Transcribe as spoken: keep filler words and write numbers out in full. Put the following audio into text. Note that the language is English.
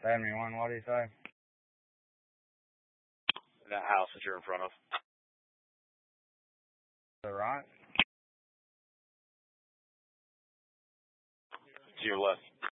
seventy-one, what do you say? That house that you're in front of. To the right? To your left.